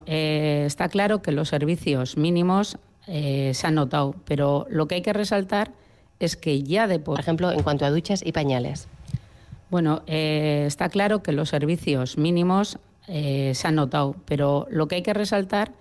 Está claro que los servicios mínimos se han notado, pero lo que hay que resaltar es que ya de por ejemplo, en cuanto a duchas y pañales. Bueno, está claro que los servicios mínimos se han notado, pero lo que hay que resaltar